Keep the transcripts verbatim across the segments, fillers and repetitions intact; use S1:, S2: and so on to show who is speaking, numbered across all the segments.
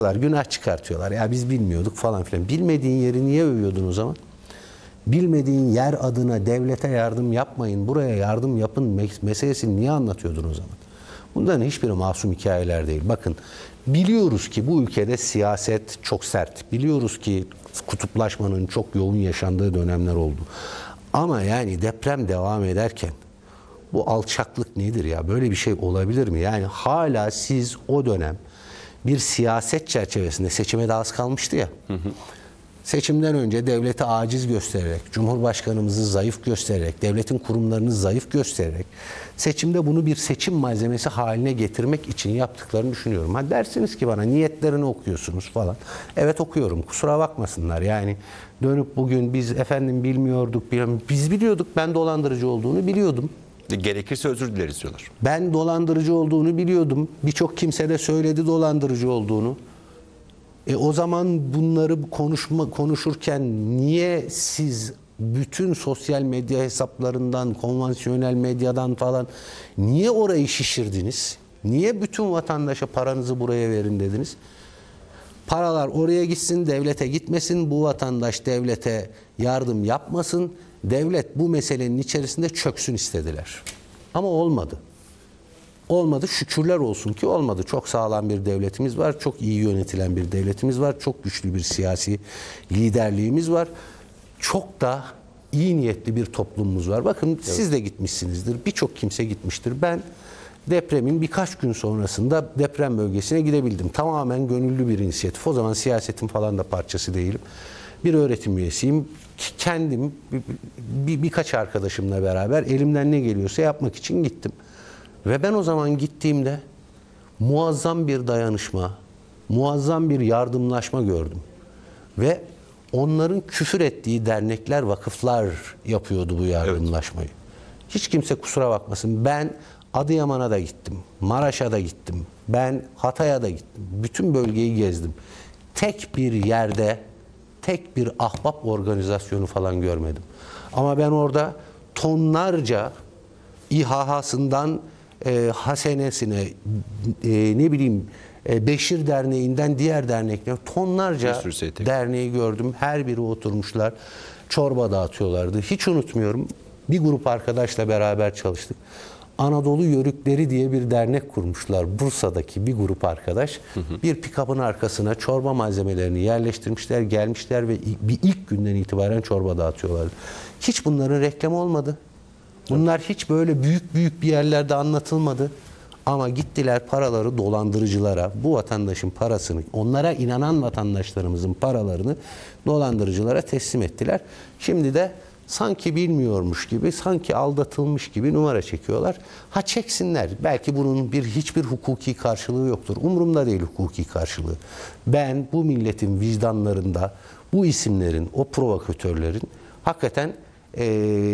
S1: Günah çıkartıyorlar. Ya biz bilmiyorduk falan filan. Bilmediğin yeri niye övüyordun o zaman? Bilmediğin yer adına devlete yardım yapmayın, buraya yardım yapın meselesini niye anlatıyordun o zaman? Bunların hiçbiri masum hikayeler değil. Bakın, biliyoruz ki bu ülkede siyaset çok sert. Biliyoruz ki kutuplaşmanın çok yoğun yaşandığı dönemler oldu. Ama yani deprem devam ederken bu alçaklık nedir ya? Böyle bir şey olabilir mi? Yani hala siz o dönem bir siyaset çerçevesinde, seçime de az kalmıştı ya. Hı hı. Seçimden önce devleti aciz göstererek, Cumhurbaşkanımızı zayıf göstererek, devletin kurumlarını zayıf göstererek seçimde bunu bir seçim malzemesi haline getirmek için yaptıklarını düşünüyorum. Ha dersiniz ki bana niyetlerini okuyorsunuz falan. Evet okuyorum. Kusura bakmasınlar. Yani dönüp bugün biz efendim bilmiyorduk, bilmiyorduk. Biz biliyorduk. Ben dolandırıcı olduğunu biliyordum.
S2: Gerekirse özür dileriz diyorlar.
S1: Ben dolandırıcı olduğunu biliyordum. Birçok kimse de söyledi dolandırıcı olduğunu. E o zaman bunları konuşma, konuşurken niye siz bütün sosyal medya hesaplarından, konvansiyonel medyadan falan niye orayı şişirdiniz? Niye bütün vatandaşa paranızı buraya verin dediniz? Paralar oraya gitsin, devlete gitmesin, bu vatandaş devlete yardım yapmasın, devlet bu meselenin içerisinde çöksün istediler. Ama olmadı. Olmadı, şükürler olsun ki olmadı. Çok sağlam bir devletimiz var, çok iyi yönetilen bir devletimiz var, çok güçlü bir siyasi liderliğimiz var. Çok da iyi niyetli bir toplumumuz var. Bakın evet. Siz de gitmişsinizdir, birçok kimse gitmiştir. Ben depremin birkaç gün sonrasında deprem bölgesine gidebildim. Tamamen gönüllü bir inisiyatif. O zaman siyasetin falan da parçası değilim. Bir öğretim üyesiyim. Kendim bir, bir, birkaç arkadaşımla beraber elimden ne geliyorsa yapmak için gittim. Ve ben o zaman gittiğimde muazzam bir dayanışma, muazzam bir yardımlaşma gördüm. Ve onların küfür ettiği dernekler, vakıflar yapıyordu bu yardımlaşmayı. Evet. Hiç kimse kusura bakmasın. Ben Adıyaman'a da gittim, Maraş'a da gittim, ben Hatay'a da gittim. Bütün bölgeyi gezdim. Tek bir yerde, tek bir ahbap organizasyonu falan görmedim. Ama ben orada tonlarca İHH'sından e, Hasenesine, e, ne bileyim e, Beşir Derneği'nden diğer dernekler, tonlarca derneği gördüm. Her biri oturmuşlar, çorba dağıtıyorlardı. Hiç unutmuyorum, bir grup arkadaşla beraber çalıştık. Anadolu Yörükleri diye bir dernek kurmuşlar. Bursa'daki bir grup arkadaş hı hı. bir pikapın arkasına çorba malzemelerini yerleştirmişler, gelmişler ve bir ilk günden itibaren çorba dağıtıyorlar. Hiç bunların reklamı olmadı. Bunlar hiç böyle büyük büyük bir yerlerde anlatılmadı. Ama gittiler paraları dolandırıcılara, bu vatandaşın parasını, onlara inanan vatandaşlarımızın paralarını dolandırıcılara teslim ettiler. Şimdi de sanki bilmiyormuş gibi, sanki aldatılmış gibi numara çekiyorlar. Ha çeksinler. Belki bunun bir hiçbir hukuki karşılığı yoktur. Umurumda değil hukuki karşılığı. Ben bu milletin vicdanlarında bu isimlerin, o provokatörlerin hakikaten e,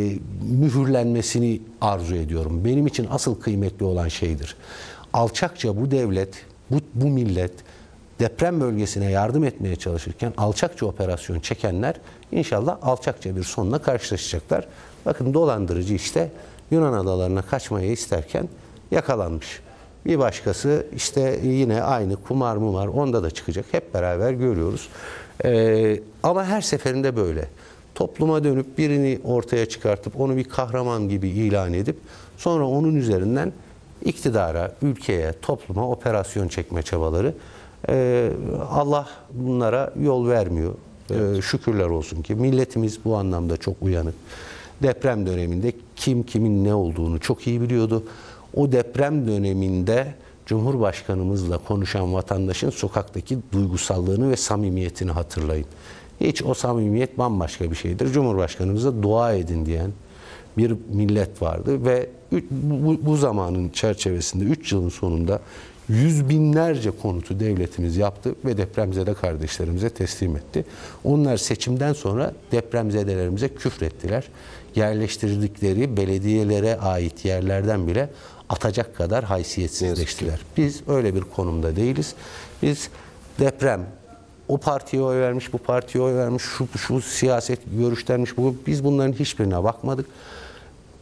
S1: mühürlenmesini arzu ediyorum. Benim için asıl kıymetli olan şeydir. Alçakça bu devlet, bu, bu millet deprem bölgesine yardım etmeye çalışırken alçakça operasyon çekenler inşallah alçakça bir sonla karşılaşacaklar. Bakın dolandırıcı işte Yunan adalarına kaçmayı isterken yakalanmış. Bir başkası işte yine aynı kumar mumar onda da çıkacak. Hep beraber görüyoruz. Ee, ama her seferinde böyle. Topluma dönüp birini ortaya çıkartıp onu bir kahraman gibi ilan edip sonra onun üzerinden iktidara, ülkeye, topluma operasyon çekme çabaları. Ee, Allah bunlara yol vermiyor. Ee, evet. Şükürler olsun ki milletimiz bu anlamda çok uyanık. Deprem döneminde kim kimin ne olduğunu çok iyi biliyordu. O deprem döneminde Cumhurbaşkanımızla konuşan vatandaşın sokaktaki duygusallığını ve samimiyetini hatırlayın. Hiç o samimiyet bambaşka bir şeydir. Cumhurbaşkanımıza dua edin diyen bir millet vardı ve bu, bu zamanın çerçevesinde üç yılın sonunda yüz binlerce konutu devletimiz yaptı ve depremzede kardeşlerimize teslim etti. Onlar seçimden sonra depremzedelerimize küfrettiler. Yerleştirdikleri belediyelere ait yerlerden bile atacak kadar haysiyetsizleştiler. Biz öyle bir konumda değiliz. Biz deprem, o partiye oy vermiş, bu partiye oy vermiş, şu, şu siyaset görüşlermiş, bu, biz bunların hiçbirine bakmadık.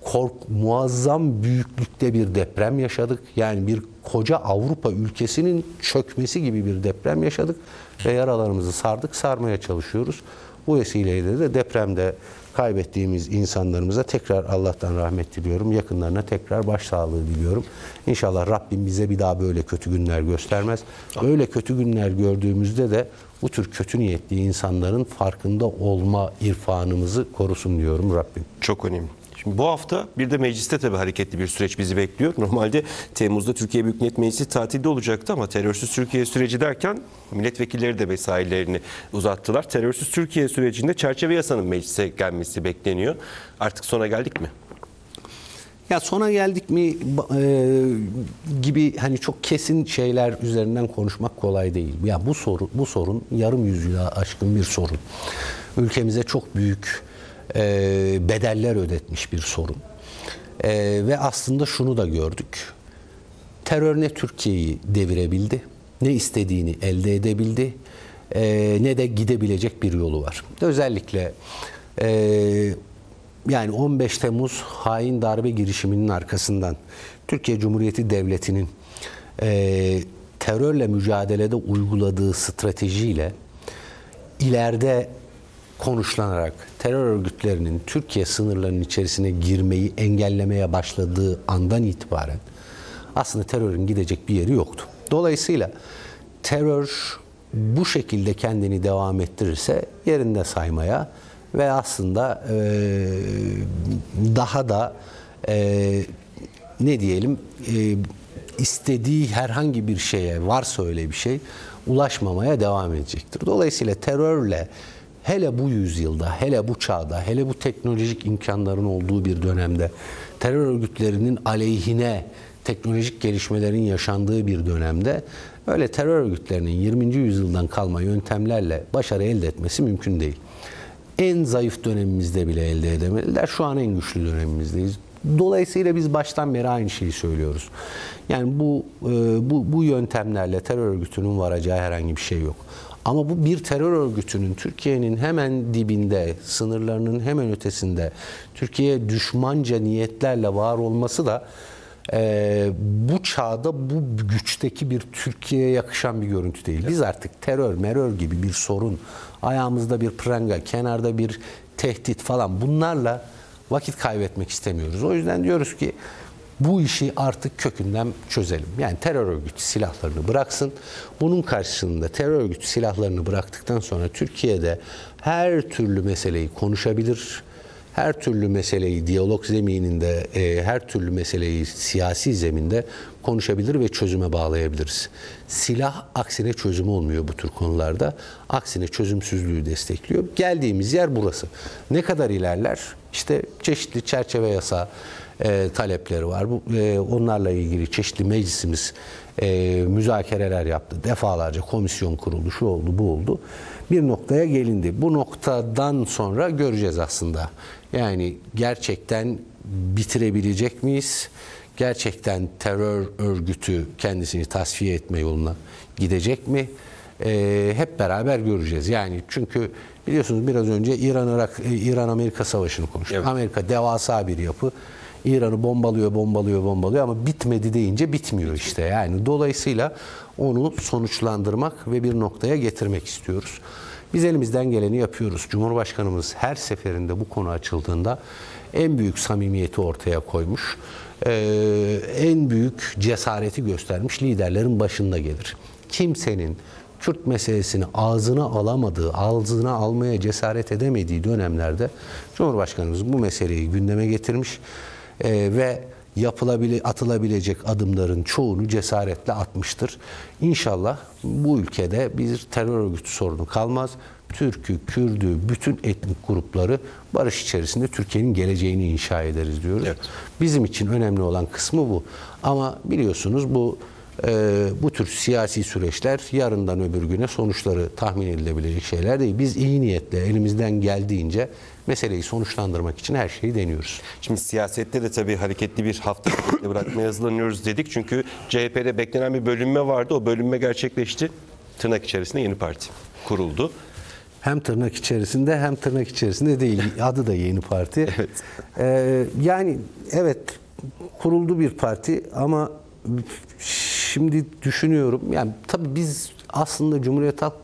S1: kork muazzam büyüklükte bir deprem yaşadık. Yani bir koca Avrupa ülkesinin çökmesi gibi bir deprem yaşadık ve yaralarımızı sardık, sarmaya çalışıyoruz. Bu vesileyle de depremde kaybettiğimiz insanlarımıza tekrar Allah'tan rahmet diliyorum. Yakınlarına tekrar başsağlığı diliyorum. İnşallah Rabbim bize bir daha böyle kötü günler göstermez. Öyle kötü günler gördüğümüzde de bu tür kötü niyetli insanların farkında olma irfanımızı korusun diyorum Rabbim.
S3: Çok önemli. Şimdi bu hafta bir de mecliste tabii hareketli bir süreç bizi bekliyor. Normalde Temmuz'da Türkiye Büyük Millet Meclisi tatilde olacaktı ama terörsüz Türkiye süreci derken milletvekilleri de mesailerini uzattılar. Terörsüz Türkiye sürecinde çerçeve yasanın meclise gelmesi bekleniyor. Artık sona geldik mi?
S1: Ya sona geldik mi e, gibi hani çok kesin şeyler üzerinden konuşmak kolay değil. Ya bu soru bu sorun yarım yüzyıla aşkın bir sorun. Ülkemize çok büyük e, bedeller ödetmiş bir sorun. E, ve aslında şunu da gördük. Terör ne Türkiye'yi devirebildi, ne istediğini elde edebildi, e, ne de gidebilecek bir yolu var. Özellikle e, yani on beş Temmuz hain darbe girişiminin arkasından Türkiye Cumhuriyeti Devleti'nin e, terörle mücadelede uyguladığı stratejiyle ileride konuşlanarak terör örgütlerinin Türkiye sınırlarının içerisine girmeyi engellemeye başladığı andan itibaren aslında terörün gidecek bir yeri yoktu. Dolayısıyla terör bu şekilde kendini devam ettirirse yerinde saymaya ve aslında e, daha da e, ne diyelim e, istediği herhangi bir şeye varsa öyle bir şey ulaşmamaya devam edecektir. Dolayısıyla terörle hele bu yüzyılda, hele bu çağda, hele bu teknolojik imkanların olduğu bir dönemde terör örgütlerinin aleyhine teknolojik gelişmelerin yaşandığı bir dönemde öyle terör örgütlerinin yirminci yüzyıldan kalma yöntemlerle başarı elde etmesi mümkün değil. En zayıf dönemimizde bile elde edemediler. Şu an en güçlü dönemimizdeyiz. Dolayısıyla biz baştan beri aynı şeyi söylüyoruz. Yani bu bu bu yöntemlerle terör örgütünün varacağı herhangi bir şey yok. Ama bu bir terör örgütünün Türkiye'nin hemen dibinde, sınırlarının hemen ötesinde Türkiye'ye düşmanca niyetlerle var olması da Ee, bu çağda bu güçteki bir Türkiye'ye yakışan bir görüntü değil. Biz artık terör, merör gibi bir sorun, ayağımızda bir pranga, kenarda bir tehdit falan bunlarla vakit kaybetmek istemiyoruz. O yüzden diyoruz ki bu işi artık kökünden çözelim. Yani terör örgütü silahlarını bıraksın. Bunun karşısında terör örgütü silahlarını bıraktıktan sonra Türkiye'de her türlü meseleyi konuşabilir. Her türlü meseleyi diyalog zemininde, e, her türlü meseleyi siyasi zeminde konuşabilir ve çözüme bağlayabiliriz. Silah aksine çözüm olmuyor bu tür konularda. Aksine çözümsüzlüğü destekliyor. Geldiğimiz yer burası. Ne kadar ilerler? İşte çeşitli çerçeve yasa e, talepleri var. Bu, e, onlarla ilgili çeşitli meclisimiz e, müzakereler yaptı. Defalarca komisyon kuruldu, şu oldu, bu oldu. Bir noktaya gelindi. Bu noktadan sonra göreceğiz aslında. Yani gerçekten bitirebilecek miyiz? Gerçekten terör örgütü kendisini tasfiye etme yoluna gidecek mi? Ee, hep beraber göreceğiz. Yani çünkü biliyorsunuz biraz önce İran-Irak, İran-Amerika savaşını konuştuk. Evet. Amerika devasa bir yapı. İran'ı bombalıyor, bombalıyor, bombalıyor ama bitmedi deyince bitmiyor işte. Yani dolayısıyla onu sonuçlandırmak ve bir noktaya getirmek istiyoruz. Biz elimizden geleni yapıyoruz. Cumhurbaşkanımız her seferinde bu konu açıldığında en büyük samimiyeti ortaya koymuş, ee, en büyük cesareti göstermiş liderlerin başında gelir. Kimsenin Kürt meselesini ağzına alamadığı, ağzına almaya cesaret edemediği dönemlerde Cumhurbaşkanımız bu meseleyi gündeme getirmiş ee, ve yapılabile, atılabilecek adımların çoğunu cesaretle atmıştır. İnşallah bu ülkede bir terör örgütü sorunu kalmaz. Türk'ü, Kürd'ü, bütün etnik grupları barış içerisinde Türkiye'nin geleceğini inşa ederiz diyoruz. Evet. Bizim için önemli olan kısmı bu. Ama biliyorsunuz bu e, bu tür siyasi süreçler yarından öbür güne sonuçları tahmin edilebilecek şeyler değil. Biz iyi niyetle elimizden geldiğince meseleyi sonuçlandırmak için her şeyi deniyoruz.
S3: Şimdi siyasette de tabii hareketli bir hafta bırakmaya hazırlanıyoruz dedik. Çünkü C H P'de beklenen bir bölünme vardı. O bölünme gerçekleşti. Tırnak içerisinde yeni parti kuruldu.
S1: Hem tırnak içerisinde hem tırnak içerisinde değil. Adı da Yeni Parti.
S3: Evet.
S1: Ee, yani evet kuruldu bir parti ama şimdi düşünüyorum. Yani tabii biz aslında Cumhuriyet Halk